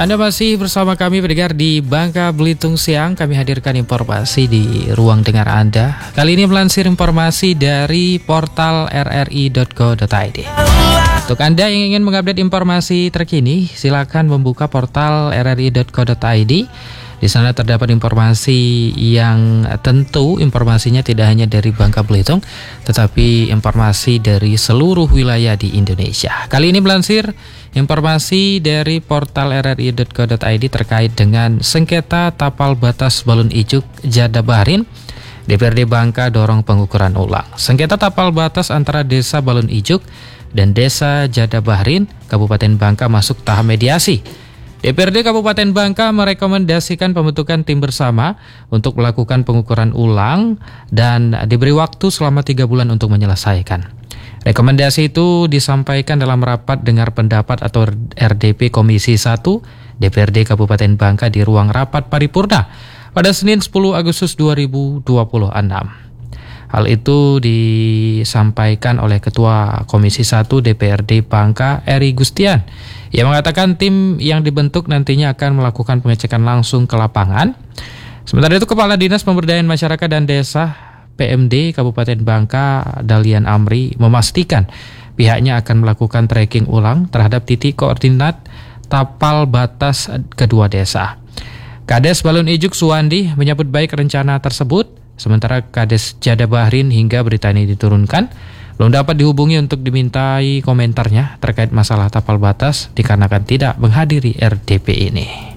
Anda masih bersama kami pendengar di Bangka Belitung Siang. Kami hadirkan informasi di ruang dengar Anda. Kali ini melansir informasi dari portal rri.co.id. Untuk Anda yang ingin mengupdate informasi terkini, silakan membuka portal rri.co.id. Di sana terdapat informasi yang tentu informasinya tidak hanya dari Bangka Belitung, tetapi informasi dari seluruh wilayah di Indonesia. Kali ini melansir informasi dari portal rri.co.id terkait dengan sengketa tapal batas Balun Ijuk Jada Bahrin. DPRD Bangka dorong pengukuran ulang. Sengketa tapal batas antara Desa Balun Ijuk dan Desa Jada Bahrin, Kabupaten Bangka masuk tahap mediasi. DPRD Kabupaten Bangka merekomendasikan pembentukan tim bersama untuk melakukan pengukuran ulang dan diberi waktu selama 3 bulan untuk menyelesaikan. Rekomendasi itu disampaikan dalam rapat dengar pendapat atau RDP Komisi 1 DPRD Kabupaten Bangka di ruang rapat paripurna pada Senin 10 Agustus 2026. Hal itu disampaikan oleh Ketua Komisi 1 DPRD Bangka, Eri Gustian. Ia mengatakan tim yang dibentuk nantinya akan melakukan pengecekan langsung ke lapangan. Sementara itu, Kepala Dinas Pemberdayaan Masyarakat dan Desa PMD Kabupaten Bangka, Dalian Amri, memastikan pihaknya akan melakukan tracking ulang terhadap titik koordinat tapal batas kedua desa. Kades Balun Ijuk Suwandi menyambut baik rencana tersebut, sementara Kades Jada Bahrin hingga berita ini diturunkan belum dapat dihubungi untuk dimintai komentarnya terkait masalah tapal batas dikarenakan tidak menghadiri RDP ini.